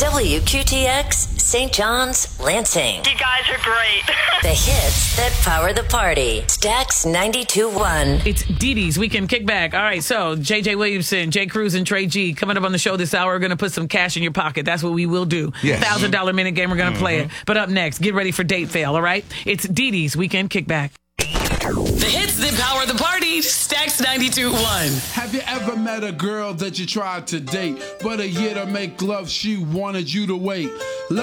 WQTX, St. John's, Lansing. You guys are great. The hits that power the party. Stax 92.1. It's Dee Dee's Weekend Kickback. All right, so JJ Williamson, Jay Cruz, and Trey G coming up on the show this hour. We're going to put some cash in your pocket. That's what we will do. Yes. $1,000 minute game. We're going to play it. But up next, get ready for Date Fail, all right? It's Dee Dee's Weekend Kickback. The hits that power the party. Stax 92.1. Have you ever met a girl that you tried to date, but a year to make love, she wanted you to wait?